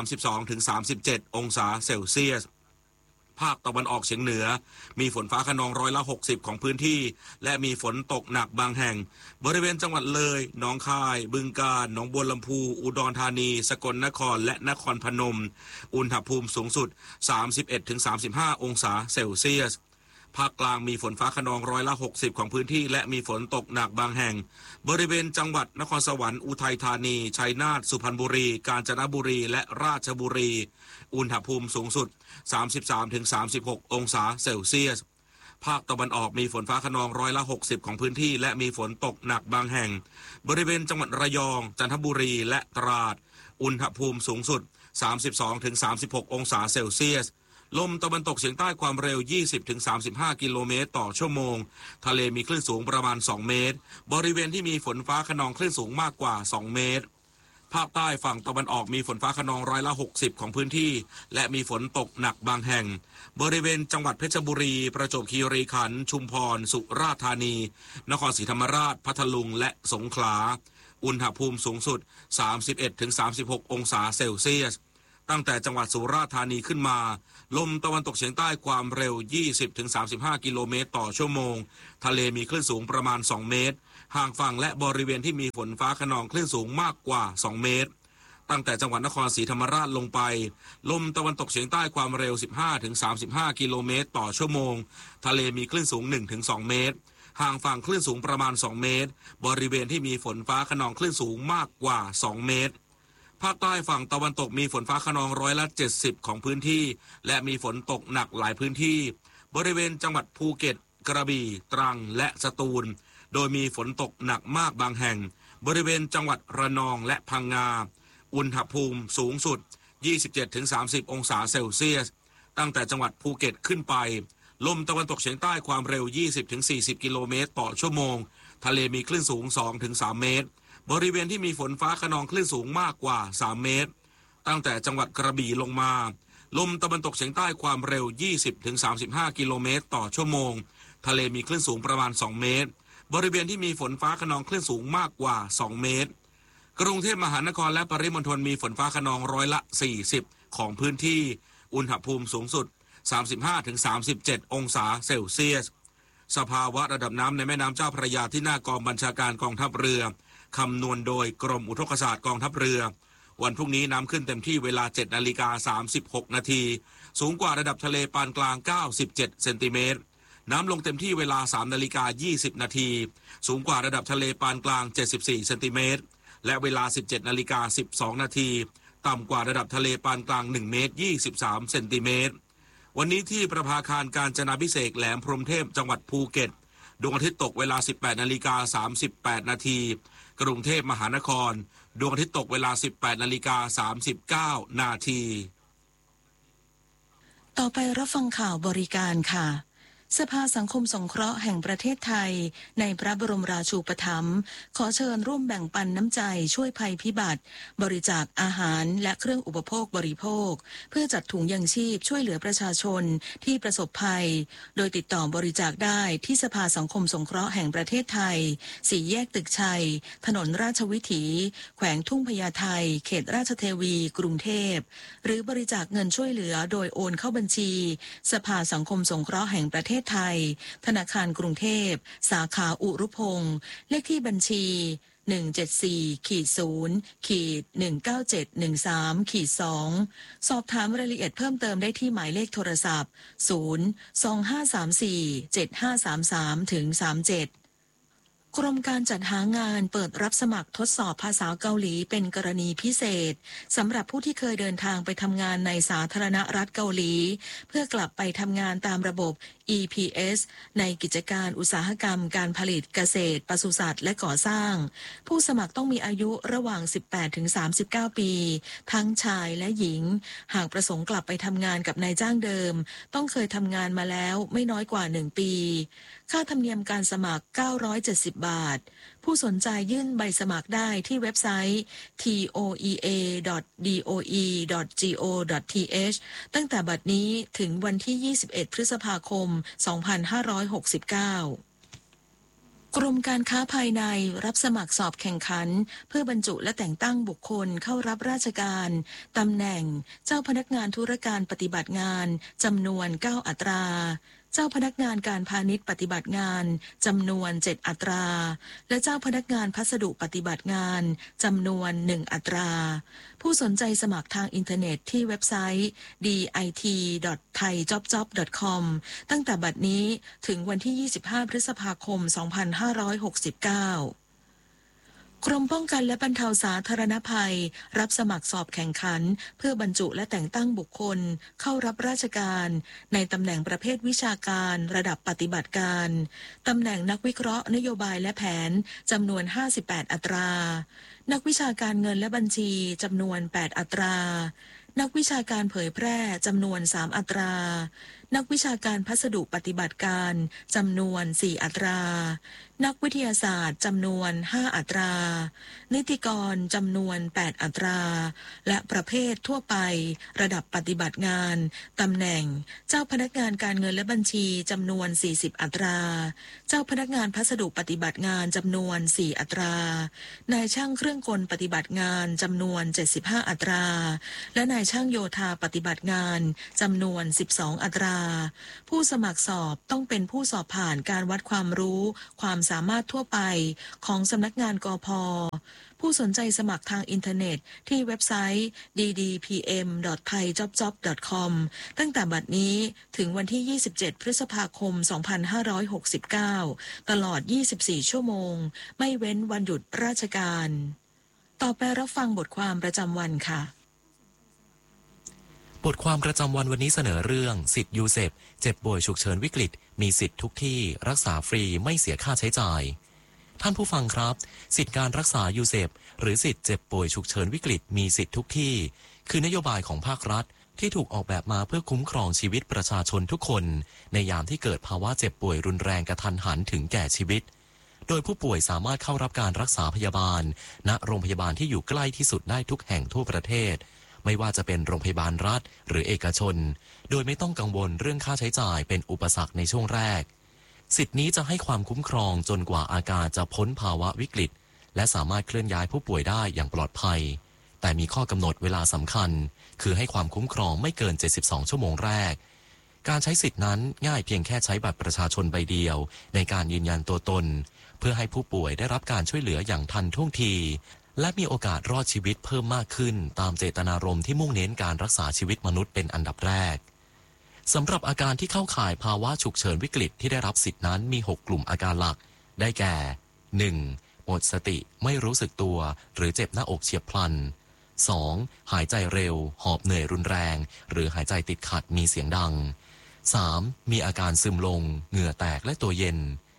32-37 องศาเซลเซียสภาคตะวันออกเฉียงเหนือมีฝนฟ้าคะนอง60%ของพื้นที่และมีฝนตกหนักบางแห่งบริเวณจังหวัดเลยหนองคายบึงกาฬหนองบัวลำพูอุดรธานีสกลนครและนครพนมอุณหภูมิสูงสุด 31-35 องศาเซลเซียสภาคกลางมีฝนฟ้าคะนอง60%ของพื้นที่และมีฝนตกหนักบางแห่งบริเวณจังหวัดนครสวรรค์อุทัยธานีชัยนาทสุพรรณบุรีกาญจนบุรีและราชบุรีอุณหภูมิสูงสุด 33-36 องศาเซลเซียสภาคตะวันออกมีฝนฟ้าคะนอง60%ของพื้นที่และมีฝนตกหนักบางแห่งบริเวณจังหวัดระยองจันทบุรีและตราดอุณหภูมิสูงสุด 32-36 องศาเซลเซียสลมตะวันตกเฉียงใต้ความเร็ว 20-35 กิโลเมตรต่อชั่วโมงทะเลมีคลื่นสูงประมาณ2 เมตรบริเวณที่มีฝนฟ้าคะนองคลื่นสูงมากกว่า2 เมตรภาคใต้ฝั่งตะวันออกมีฝนฟ้าคะนอง60%ของพื้นที่และมีฝนตกหนักบางแห่งบริเวณจังหวัดเพชรบุรีประจวบคีรีขันธ์ชุมพรสุราษฎร์ธานีนครศรีธรรมราชพัทลุงและสงขลาอุณหภูมิสูงสุด 31-36 องศาเซลเซียสตั้งแต่จังหวัดสุราษฎร์ธานีขึ้นมาลมตะวันตกเฉียงใต้ความเร็ว 20-35 กิโลเมตรต่อชั่วโมงทะเลมีคลื่นสูงประมาณ2เมตรห่างฝั่งและบริเวณที่มีฝนฟ้าคะนองคลื่นสูงมากกว่า2เมตรตั้งแต่จังหวัดนครศรีธรรมราชลงไปลมตะวันตกเฉียงใต้ความเร็ว 15-35 กิโลเมตรต่อชั่วโมงทะเลมีคลื่นสูง 1-2 เมตรห่างฝั่งคลื่นสูงประมาณ2เมตรบริเวณที่มีฝนฟ้าคะนองคลื่นสูงมากกว่า2เมตรภาคใต้ฝั่งตะวันตกมีฝนฟ้าคะนอง70%ของพื้นที่และมีฝนตกหนักหลายพื้นที่บริเวณจังหวัดภูเก็ตกระบี่ตรังและสตูลโดยมีฝนตกหนักมากบางแห่งบริเวณจังหวัดระนองและพังงาอุณหภูมิสูงสุด 27-30 องศาเซลเซียสตั้งแต่จังหวัดภูเก็ตขึ้นไปลมตะวันตกเฉียงใต้ความเร็ว 20-40 กิโลเมตรต่อชั่วโมงทะเลมีคลื่นสูง 2-3 เมตรบริเวณที่มีฝนฟ้าคะนองคลื่นสูงมากกว่า3เมตรตั้งแต่จังหวัดกระบี่ลงมาลมตะวันตกเฉียงใต้ความเร็ว 20-35 กิโลเมตรต่อชั่วโมงทะเลมีคลื่นสูงประมาณ2เมตรบริเวณที่มีฝนฟ้าคะนองคลื่นสูงมากกว่า2เมตรกรุงเทพมหานครและปริมณฑลมีฝนฟ้าคะนอง40%ของพื้นที่อุณหภูมิสูงสุด 35-37 องศาเซลเซียสสภาวะระดับน้ำในแม่น้ำเจ้าพระยาที่หน้ากองบัญชาการกองทัพเรือคำนวณโดยกรมอุทกศาสตร์กองทัพเรือวันพรุ่งนี้น้ำขึ้นเต็มที่เวลา 7:36 นาทีสูงกว่าระดับทะเลปานกลาง97เซนติเมตรน้ำลงเต็มที่เวลา 3:20 นาทีสูงกว่าระดับทะเลปานกลาง74เซนติเมตรและเวลา 17:12 นาทีต่ำกว่าระดับทะเลปานกลาง1เมตร23เซนติเมตรวันนี้ที่ประภาคารกาญจนาภิเษกแหลมพรหมเทพจังหวัดภูเก็ตดวงอาทิตย์ตกเวลา 18:38 นาทีกรุงเทพมหานครดวงอาทิตย์ตกเวลา 18:39 นาทีต่อไปรับฟังข่าวบริการค่ะสภาสังคมสงเคราะห์แห่งประเทศไทยในพระบรมราชูปถัมภ์ขอเชิญร่วมแบ่งปันน้ำใจช่วยภัยพิบัติบริจาคอาหารและเครื่องอุปโภคบริโภคเพื่อจัดถุงยังชีพช่วยเหลือประชาชนที่ประสบภัยโดยติดต่อบริจาคได้ที่สภาสังคมสงเคราะห์แห่งประเทศไทย4 แยกตึกชัยถนนราชวิถีแขวงทุ่งพญาไทเขตราชเทวีกรุงเทพหรือบริจาคเงินช่วยเหลือโดยโอนเข้าบัญชีสภาสังคมสงเคราะห์แห่งประเทศไทยธนาคารกรุงเทพสาขาอุรุพงศ์เลขที่บัญชี 174-0-19713-2 สอบถามรายละเอียดเพิ่มเติมได้ที่หมายเลขโทรศัพท์ 025347533-37กรมการจัดหางานเปิดรับสมัครทดสอบภาษาเกาหลีเป็นกรณีพิเศษสำหรับผู้ที่เคยเดินทางไปทำงานในสาธารณรัฐเกาหลีเพื่อกลับไปทำงานตามระบบ EPS ในกิจการอุตสาหกรรมการผลิตเกษตรปศุสัตว์และก่อสร้างผู้สมัครต้องมีอายุระหว่าง 18-39 ปีทั้งชายและหญิงหากประสงค์กลับไปทำงานกับนายจ้างเดิมต้องเคยทำงานมาแล้วไม่น้อยกว่า1 ปีค่าธรรมเนียมการสมัคร970 บาทผู้สนใจยื่นใบสมัครได้ที่เว็บไซต์ toea.doe.go.th ตั้งแต่บัดนี้ถึงวันที่ 21 พฤษภาคม 2569 กรมการค้าภายในรับสมัครสอบแข่งขันเพื่อบรรจุและแต่งตั้งบุคคลเข้ารับราชการตำแหน่งเจ้าพนักงานธุรการปฏิบัติงานจำนวน9อัตราเจ้าพนักงานการพาณิชย์ปฏิบัติงานจำนวน7อัตราและเจ้าพนักงานพัสดุปฏิบัติงานจำนวน1อัตราผู้สนใจสมัครทางอินเทอร์เน็ตที่เว็บไซต์ dit.thaijobjob.com ตั้งแต่บัดนี้ถึงวันที่25พฤษภาคม2569กรมป้องกันและบรรเทาสาธารณภัยรับสมัครสอบแข่งขันเพื่อบรรจุและแต่งตั้งบุคคลเข้ารับราชการในตำแหน่งประเภทวิชาการระดับปฏิบัติการตำแหน่งนักวิเคราะห์นโยบายและแผนจำนวน58อัตรานักวิชาการเงินและบัญชีจำนวน8อัตรานักวิชาการเผยแพร่จำนวน3อัตรานักวิชาการพัสดุปฏิบัติการจำนวน4อัตรานักวิทยาศาสตร์จำนวน5อัตรานิติกรจำนวน8อัตราและประเภททั่วไประดับปฏิบัติงานตำแหน่งเจ้าพนักงานการเงินและบัญชีจำนวน40อัตราเจ้าพนักงานพัสดุปฏิบัติงานจำนวน4อัตรานายช่างเครื่องกลปฏิบัติงานจำนวน75อัตราและนายช่างโยธาปฏิบัติงานจำนวน12อัตราผู้สมัครสอบต้องเป็นผู้สอบผ่านการวัดความรู้ความสามารถทั่วไปของสำนักงานกพ.ผู้สนใจสมัครทางอินเทอร์เน็ตที่เว็บไซต์ ddpm.thaijobjob.com ตั้งแต่บัดนี้ถึงวันที่27พฤษภาคม2569ตลอด24ชั่วโมงไม่เว้นวันหยุดราชการต่อไปรับฟังบทความประจำวันค่ะบทความประจำวันวันนี้เสนอเรื่องสิทธิ์ยูเซปเจ็บป่วยฉุกเฉินวิกฤตมีสิทธิ์ทุกที่รักษาฟรีไม่เสียค่าใช้จ่ายท่านผู้ฟังครับสิทธิการรักษายูเซปหรือสิทธิ์เจ็บป่วยฉุกเฉินวิกฤตมีสิทธิ์ทุกที่คือนโยบายของภาครัฐที่ถูกออกแบบมาเพื่อคุ้มครองชีวิตประชาชนทุกคนในยามที่เกิดภาวะเจ็บป่วยรุนแรงกระทันหันถึงแก่ชีวิตโดยผู้ป่วยสามารถเข้ารับการรักษาพยาบาลณโรงพยาบาลที่อยู่ใกล้ที่สุดได้ทุกแห่งทั่วประเทศไม่ว่าจะเป็นโรงพยาบาลรัฐหรือเอกชนโดยไม่ต้องกังวลเรื่องค่าใช้จ่ายเป็นอุปสรรคในช่วงแรกสิทธินี้จะให้ความคุ้มครองจนกว่าอาการจะพ้นภาวะวิกฤตและสามารถเคลื่อนย้ายผู้ป่วยได้อย่างปลอดภัยแต่มีข้อกำหนดเวลาสำคัญคือให้ความคุ้มครองไม่เกิน72ชั่วโมงแรกการใช้สิทธินั้นง่ายเพียงแค่ใช้บัตรประชาชนใบเดียวในการยืนยันตัวตนเพื่อให้ผู้ป่วยได้รับการช่วยเหลืออย่างทันท่วงทีและมีโอกาสรอดชีวิตเพิ่มมากขึ้นตามเจตนารมณ์ที่มุ่งเน้นการรักษาชีวิตมนุษย์เป็นอันดับแรกสำหรับอาการที่เข้าข่ายภาวะฉุกเฉินวิกฤตที่ได้รับสิทธินั้นมี6กลุ่มอาการหลักได้แก่ 1. หมดสติไม่รู้สึกตัวหรือเจ็บหน้าอกเฉียบพลัน 2. หายใจเร็วหอบเหนื่อยรุนแรงหรือหายใจติดขัดมีเสียงดัง 3. มีอาการซึมลงเหงื่อแตกและตัวเย็น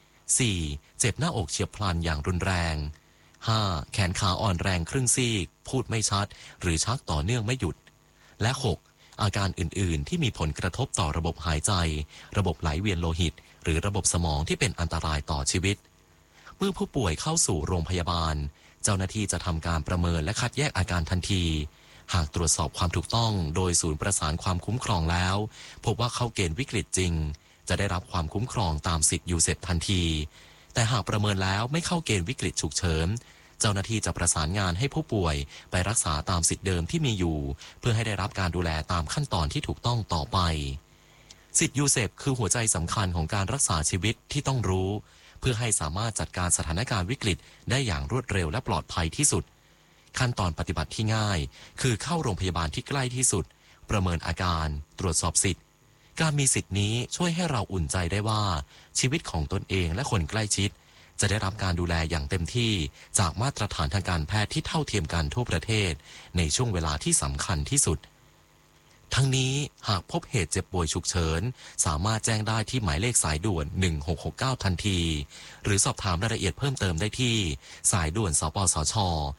4. เจ็บหน้าอกเฉียบพลันอย่างรุนแรง 5. แขนขาอ่อนแรงครึ่งซีกพูดไม่ชัดหรือชักต่อเนื่องไม่หยุดและ 6. อาการอื่นๆที่มีผลกระทบต่อระบบหายใจระบบไหลเวียนโลหิตหรือระบบสมองที่เป็นอันตรายต่อชีวิตเมื่อผู้ป่วยเข้าสู่โรงพยาบาลเจ้าหน้าที่จะทำการประเมินและคัดแยกอาการทันทีหากตรวจสอบความถูกต้องโดยศูนย์ประสานความคุ้มครองแล้วพบว่าเข้าเกณฑ์วิกฤตจริงจะได้รับความคุ้มครองตามสิทธิ์ยูเซปทันทีแต่หากประเมินแล้วไม่เข้าเกณฑ์วิกฤตฉุกเฉินเจ้าหน้าที่จะประสานงานให้ผู้ป่วยไปรักษาตามสิทธิเดิมที่มีอยู่เพื่อให้ได้รับการดูแลตามขั้นตอนที่ถูกต้องต่อไปสิทธิ์ยูเซปคือหัวใจสำคัญของการรักษาชีวิตที่ต้องรู้เพื่อให้สามารถจัดการสถานการณ์วิกฤตได้อย่างรวดเร็วและปลอดภัยที่สุดขั้นตอนปฏิบัติที่ง่ายคือเข้าโรงพยาบาลที่ใกล้ที่สุดประเมินอาการตรวจสอบสิทธิ์การมีสิทธินี้ช่วยให้เราอุ่นใจได้ว่าชีวิตของตนเองและคนใกล้ชิดจะได้รับการดูแลอย่างเต็มที่จากมาตรฐานทางการแพทย์ที่เท่าเทียมกันทั่วประเทศในช่วงเวลาที่สำคัญที่สุดทั้งนี้หากพบเหตุเจ็บป่วยฉุกเฉินสามารถแจ้งได้ที่หมายเลขสายด่วน1669ทันทีหรือสอบถามรายละเอียดเพิ่มเติมได้ที่สายด่วนสปสช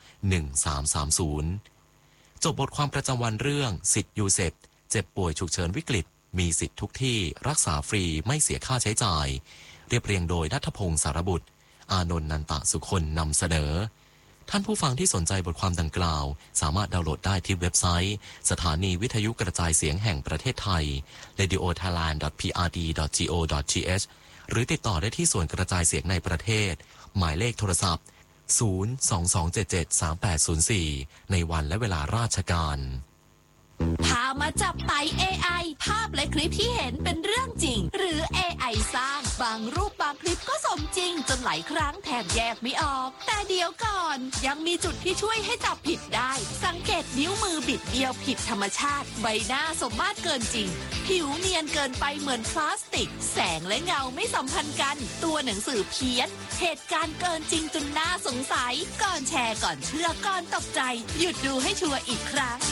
1330จบบทความประจำวันเรื่องสิทธิ์ยูเซปเจ็บป่วยฉุกเฉินวิกฤตมีสิทธิ์ทุกที่รักษาฟรีไม่เสียค่าใช้จ่ายเรียบเรียงโดยณัฐพงศ์สารบุตรอานนท์นันตะสุคนนำเสนอท่านผู้ฟังที่สนใจบทความดังกล่าวสามารถดาวน์โหลดได้ที่เว็บไซต์สถานีวิทยุกระจายเสียงแห่งประเทศไทย radiothailand.prd.go.th หรือติดต่อได้ที่ส่วนกระจายเสียงในประเทศหมายเลขโทรศัพท์022773804ในวันและเวลาราชการพามาจับไต่ AI ภาพและคลิปที่เห็นเป็นเรื่องจริงหรือ AI สร้างบางรูปบางคลิปก็สมจริงจนหลายครั้งแทบแยกไม่ออกแต่เดี๋ยวก่อนยังมีจุดที่ช่วยให้จับผิดได้สังเกตนิ้วมือบิดเบี้ยวผิดธรรมชาติใบหน้าสมมาตรเกินจริงผิวเนียนเกินไปเหมือนพลาสติกแสงและเงาไม่สัมพันธ์กันตัวหนังสือเพี้ยนเหตุการณ์เกินจริงจนน่าสงสัยก่อนแชร์ก่อนเชื่อก่อนตกใจหยุดดูให้ชัวร์อีกครั้ง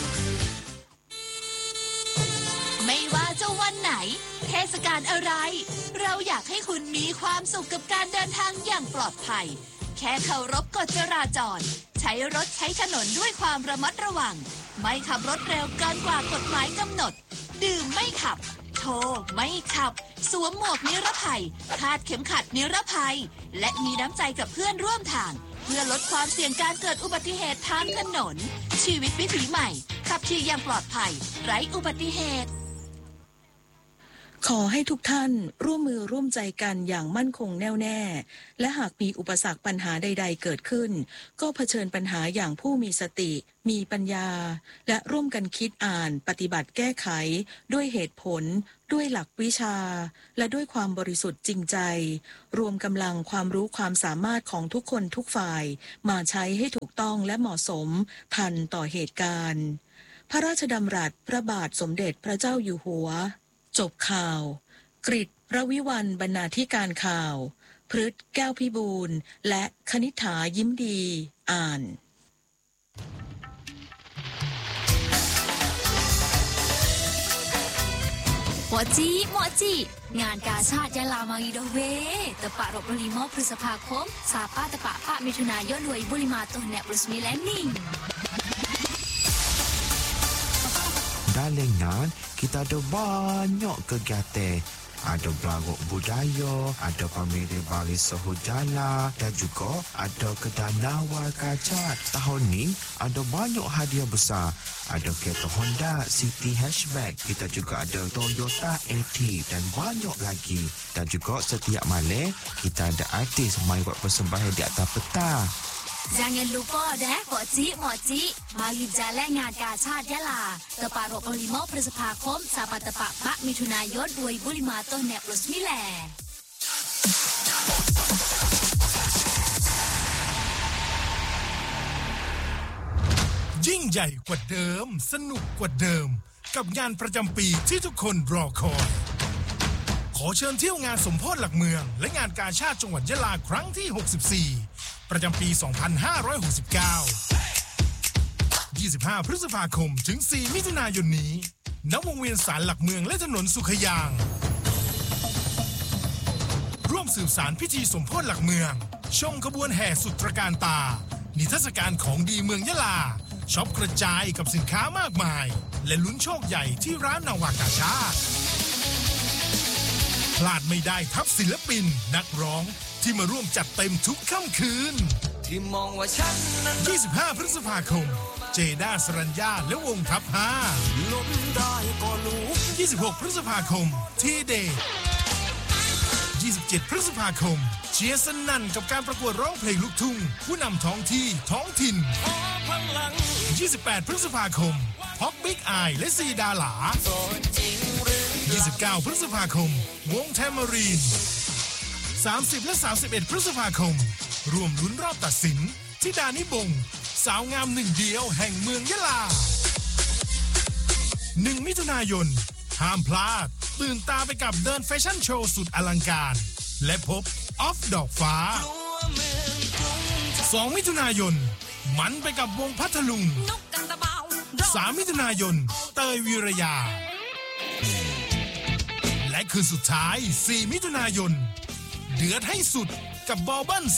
ไม่ว่าจะวันไหนเทศกาลอะไรเราอยากให้คุณมีความสุขกับการเดินทางอย่างปลอดภัยแค่เคารพกฎจราจรใช้รถใช้ถนนด้วยความระมัดระวังไม่ขับรถเร็วเกินกว่ากฎหมายกำหนดดื่มไม่ขับโทไม่ขับสวมหมวกนิรภัยคาดเข็มขัดนิรภัยและมีน้ำใจกับเพื่อนร่วมทางเพื่อลดความเสี่ยงการเกิดอุบัติเหตุทางถนนชีวิตวิถีใหม่ขับขี่อย่างปลอดภัยไร้อุบัติเหตุขอให้ทุกท่านร่วมมือร่วมใจกันอย่างมั่นคงแน่วแน่และหากมีอุปสรรคปัญหาใดๆเกิดขึ้นก็เผชิญปัญหาอย่างผู้มีสติมีปัญญาและร่วมกันคิดอ่านปฏิบัติแก้ไขด้วยเหตุผลด้วยหลักวิชาและด้วยความบริสุทธิ์จริงใจรวมกำลังความรู้ความสามารถของทุกคนทุกฝ่ายมาใช้ให้ถูกต้องและเหมาะสมทันต่อเหตุการณ์พระราชดำรัสพระบาทสมเด็จพระเจ้าอยู่หัวจบข่าวกฤษณ์ พระวิวัลย์บรรณาธิการข่าวพฤทธิ์แก้วพิบูลและคณิษฐายิ้มดีอ่านหมอจีงานกาชาติยะลามาอีโดเวตะปะรบริมอพฤษภาคมสาป้าตะปะปะมิถุนายนวยบุริมาตัวแนบรสมีแลนนิ่ง Dalengan kita ada banyak kegiatan. Ada beragam budaya, ada pameran Bali Sahujala dan juga ada kedai Nawal Kacat. Tahun ni ada banyak hadiah besar. Ada kereta Honda City Hatchback. Kita juga ada Toyota Active dan banyak lagi. Dan juga setiap malam kita ada artis main buat persembahan di atas peta. Jangan lupa deh, Moci, mari jalan ngad Gachat Yala. Tepat 25 พฤษภาคมสาปาตะปะพะมิถุนายน2025ต้นแนบรสมิแลยิ่งใหญ่กว่าเดิมสนุกกว่าเดิมกับงานประจำปีที่ทุกคนรอคอยขอเชิญเที่ยวงานสมโภชหลักเมืองและงานกาชาดจังหวัดยะลาครั้งที่64ประจำปี 2569 25 พฤษภาคมถึง 4 มิถุนายนนี้ณ วงเวียนศาลหลักเมืองและถนนสุขยางร่วมสืบสานพิธีสมโภชหลักเมืองชมขบวนแห่สุดตระการตานิทรรศการของดีเมืองยะลาช็อปกระจายกับสินค้ามากมายและลุ้นโชคใหญ่ที่ร้านนาวากาชาดพลาดไม่ได้ทัพศิลปินนักร้องที่มาร่วมจัดเต็มทุกค่ำคืนที่มองว่าฉันนั้น25 พฤษภาคมเจด้าสรัญญาและวงทัพ5ล้มได้ก็ลุก26 พฤษภาคมทีเดย์27 พฤษภาคมเชียร์สนั่นกับการประกวดร้องเพลงลูกทุ่งผู้นำท้องที่ท้องถิ่น28 พฤษภาคมพ็อกบิ๊กอายและซีดาหลา29 พฤษภาคมวงแทมมารีน30 และ 31 พฤษภาคมรวมลุ้นรอบตัดสินที่ดานิบงสาวงามหนึ่งเดียวแห่งเมืองยะลา1 มิถุนายนห้ามพลาดตื่นตาไปกับเดินแฟชั่นโชว์สุดอลังการและพบออฟดอกฟ้า2 มิถุนายนมันไปกับวงพัทลุง3 มิถุนายนเตยวีรยาและคืนสุดท้าย 4 มิถุนายนเดือดให้สุดกับบอลเบิ้ล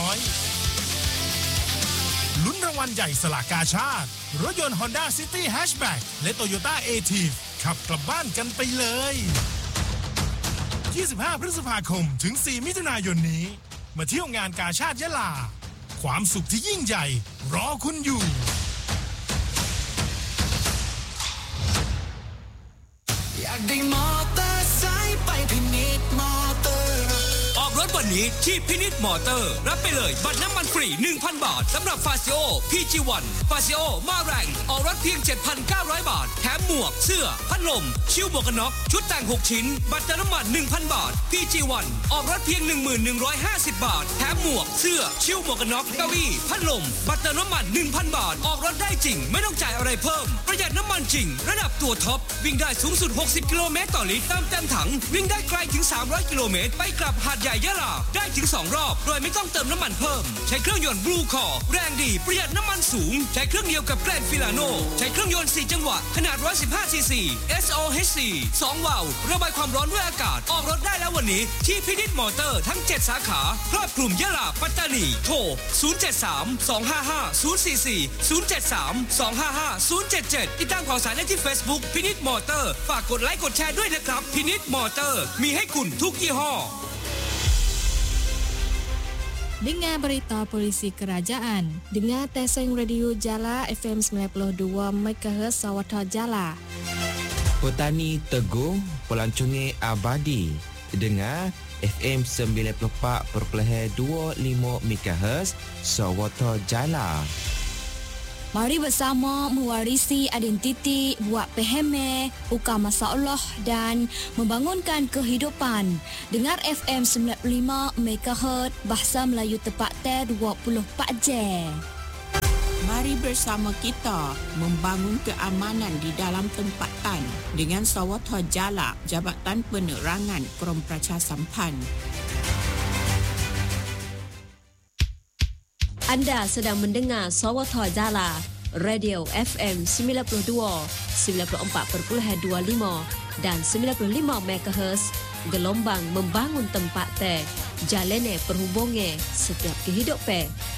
300ลุ้นรางวัลใหญ่สลากกาชาดรถยนต์ Honda City Hatchback และ Toyota Active ขับกลับบ้านกันไปเลย25 พฤษภาคมถึง 4 มิถุนายนนี้มาเที่ยวงานกาชาดยะลาความสุขที่ยิ่งใหญ่รอคุณอยู่อยากได้มอเตอร์ไซค์ไปพินิจมอเตอร์ออกรถวันนี้ที่พินิจมอเตอร์รับไปเลยบัตรน้ำมันฟรี 1,000 บาทสำหรับฟาซิโอ PG1 ฟาซิโอมาแรงออกรถเพียง 7,900 บาทแถมหมวกเสื้อพัดลมชิวหมวกกันน็อกชุดแต่ง6ชิ้นบัตรน้ำมัน 1,000 บาท PG1 ออกรถเพียง 1150 บาทแถมหมวกเสื้อชิวหมวกกันน็อกเก้าอี้พัดลมบัตรน้ำมัน 1,000 บาทออกรถได้จริงไม่ต้องจ่ายอะไรเพิ่มประหยัดน้ำมันจริงระดับตัวท็อปวิ่งได้สูงสุด60 กิโลเมตรต่อลิตรเติมเต็มถังวิ่งได้ไกลถึง300 กิโลเมตรไปกลับหาดใหญ่ยะลาได้ถึง2รอบโดยไม่ต้องเติมน้ำมันเพิ่มใช้เครื่องยนต์บลูคอร์แรงดีประหยัดน้ำมันสูงใช้เครื่องเดียวกับแกรนด์ฟิลาโนใช้เครื่องยนต์4จังหวะขนาด115 ซีซี SOHC 2 วาล์วระบายความร้อนด้วยอากาศออกรถได้แล้ววันนี้ที่พินิจมอเตอร์ทั้ง7สาขาครอบคลุมยะลาปัตตานีโทร 073-255-044 073-255-077 ติดตามข่าวสารได้ที่ Facebook พินิจมอเตอร์ฝากกดไลค์กดแชร์ด้วยนะครับพินิจมอเตอร์มีให้คุณทุกยี่ห้อ Dengar berita polisi kerajaan. Dengar Teseng Radio Jala FM 92 MHz Sawatha Jala. Petani Teguh, Pelancongan Abadi. Dengar FM 94.25 MHz Sawatha Jala. Mari bersama mewarisi identiti, buat peheme, ukar masalah dan membangunkan kehidupan. Dengar FM 95 MHz Bahasa Melayu tepat 24 jam. Mari bersama kita membangun keamanan di dalam tempatan dengan Sawatha Jala, Jabatan Penerangan Krom Pracha Sampan. Anda sedang mendengar Sawatha Jala, Radio FM 92, 94.25 dan 95 MHz, gelombang membangun tempat te, jalane perhubungan setiap kehidupan.